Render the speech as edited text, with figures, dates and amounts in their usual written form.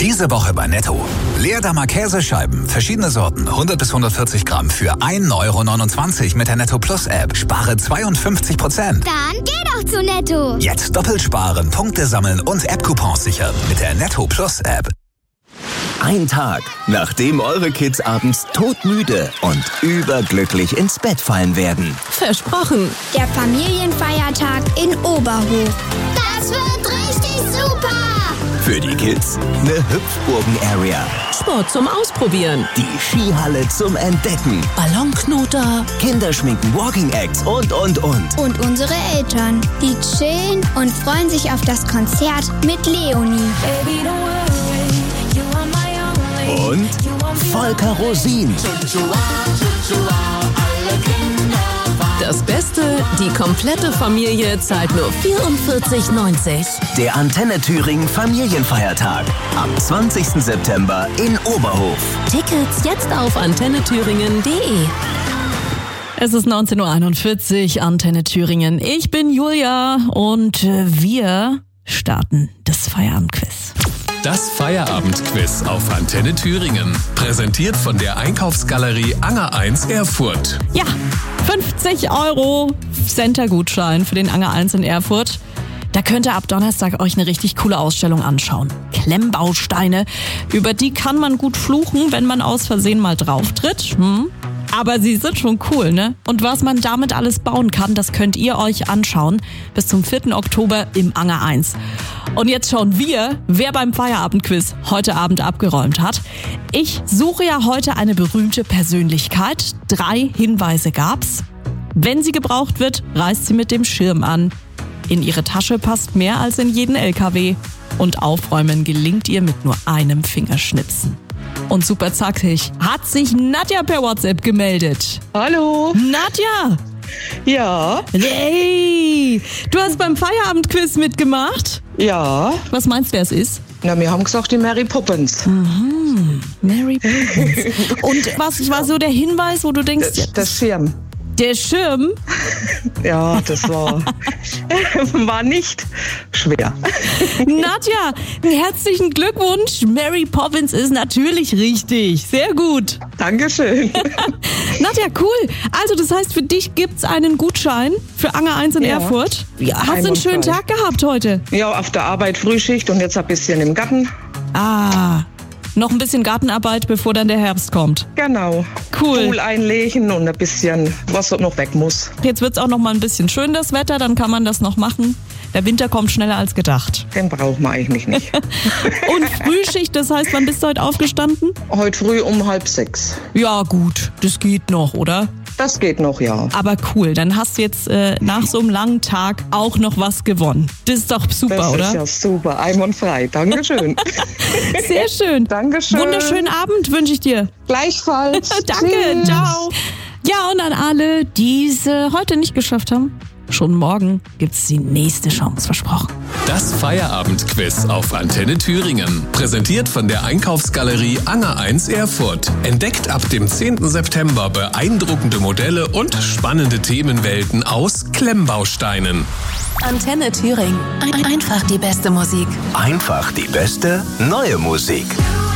Diese Woche bei Netto. Leerdammer Käsescheiben, verschiedene Sorten, 100 bis 140 Gramm für 1,29 € mit der Netto Plus App. Spare 52%. Dann geh doch zu Netto. Jetzt doppelt sparen, Punkte sammeln und App-Coupons sichern mit der Netto Plus App. Ein Tag, nachdem eure Kids abends todmüde und überglücklich ins Bett fallen werden. Versprochen. Der Familienfeiertag in Oberhof. Das wird richtig super. Für die Kids eine Hüpfburgen-Area. Sport zum Ausprobieren. Die Skihalle zum Entdecken. Ballonknoter. Kinderschminken, Walking Acts und. Und unsere Eltern, die chillen und freuen sich auf das Konzert mit Leonie. Und Volker Rosin. Das Beste, die komplette Familie zahlt nur 44,90 €. Der Antenne Thüringen Familienfeiertag. Am 20. September in Oberhof. Tickets jetzt auf antennethüringen.de. Es ist 19:41 Uhr, Antenne Thüringen. Ich bin Julia und wir starten das Feierabendquiz. Das Feierabendquiz auf Antenne Thüringen. Präsentiert von der Einkaufsgalerie Anger 1 Erfurt. Ja, 50 € Center-Gutschein für den Anger 1 in Erfurt. Da könnt ihr ab Donnerstag euch eine richtig coole Ausstellung anschauen. Klemmbausteine, über die kann man gut fluchen, wenn man aus Versehen mal drauf tritt. Aber sie sind schon cool, ne? Und was man damit alles bauen kann, das könnt ihr euch anschauen. Bis zum 4. Oktober im Anger 1. Und jetzt schauen wir, wer beim Feierabendquiz heute Abend abgeräumt hat. Ich suche ja heute eine berühmte Persönlichkeit. 3 Hinweise gab's. Wenn sie gebraucht wird, reißt sie mit dem Schirm an. In ihre Tasche passt mehr als in jeden LKW. Und aufräumen gelingt ihr mit nur einem Fingerschnipsen. Und super zackig hat sich Nadja per WhatsApp gemeldet. Hallo. Nadja! Ja. Hey! Du hast beim Feierabendquiz mitgemacht? Ja. Was meinst du, wer es ist? Na, wir haben gesagt, die Mary Poppins. Mary Poppins. Und was war so der Hinweis, wo du denkst... Der Schirm. Der Schirm? Ja, das war nicht schwer. Nadja, herzlichen Glückwunsch. Mary Poppins ist natürlich richtig. Sehr gut. Dankeschön. Nadja, cool. Also das heißt, für dich gibt's einen Gutschein für Anger 1 in Erfurt. Ja, hast du einen schönen Tag gehabt heute? Ja, auf der Arbeit Frühschicht und jetzt ein bisschen im Garten. Noch ein bisschen Gartenarbeit, bevor dann der Herbst kommt. Genau. Cool. Pool einlegen und ein bisschen, was noch weg muss. Jetzt wird's auch noch mal ein bisschen schön, das Wetter, dann kann man das noch machen. Der Winter kommt schneller als gedacht. Den braucht man eigentlich nicht. Und Frühschicht, das heißt, wann bist du heute aufgestanden? Heute früh um 5:30. Ja gut, das geht noch, oder? Das geht noch, ja. Aber cool, dann hast du jetzt nach so einem langen Tag auch noch was gewonnen. Das ist doch super, das oder? Das ist ja super, einwandfrei. Dankeschön. Sehr schön. Dankeschön. Wunderschönen Abend wünsche ich dir. Gleichfalls. Danke, Tschüss. ciao. Ja, und an alle, die es heute nicht geschafft haben, schon morgen gibt's die nächste Chance, versprochen. Das Feierabendquiz auf Antenne Thüringen. Präsentiert von der Einkaufsgalerie Anger 1 Erfurt. Entdeckt ab dem 10. September beeindruckende Modelle und spannende Themenwelten aus Klemmbausteinen. Antenne Thüringen. Einfach die beste Musik. Einfach die beste neue Musik.